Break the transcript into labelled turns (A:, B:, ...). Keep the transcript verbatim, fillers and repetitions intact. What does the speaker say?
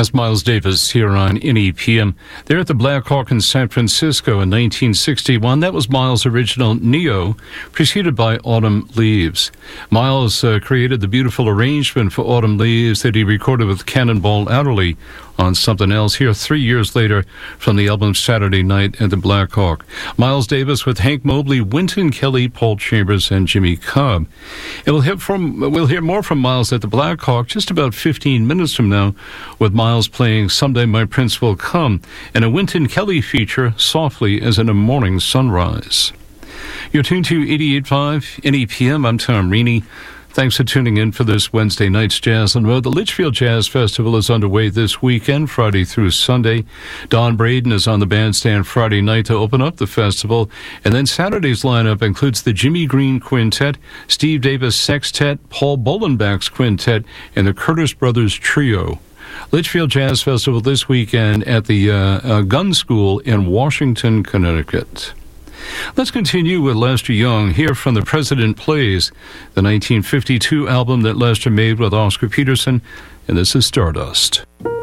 A: That's Miles Davis here on N E P M. They're at the Black Hawk in San Francisco in nineteen sixty-one. That was Miles' original Neo, preceded by Autumn Leaves. Miles uh, created the beautiful arrangement for Autumn Leaves that he recorded with Cannonball Adderley on Something Else here three years later from the album Saturday Night at the Black Hawk. Miles Davis with Hank Mobley, Wynton Kelly, Paul Chambers, and Jimmy Cobb. It will hear from, we'll hear more from Miles at the Black Hawk just about fifteen minutes from now, with Miles playing Someday My Prince Will Come, and a Wynton Kelly feature, Softly as in a Morning Sunrise. You're tuned to eighty-eight point five N E P M. I'm Tom Reaney. Thanks for tuning in for this Wednesday night's Jazz on the Road. The Litchfield Jazz Festival is underway this weekend, Friday through Sunday. Don Braden is on the bandstand Friday night to open up the festival. And then Saturday's lineup includes the Jimmy Green Quintet, Steve Davis Sextet, Paul Bolenbach's Quintet, and the Curtis Brothers Trio. Litchfield Jazz Festival this weekend at the uh, uh, Gun School in Washington, Connecticut. Let's continue with Lester Young here from The President Plays, the nineteen fifty-two album that Lester made with Oscar Peterson, and this is Stardust.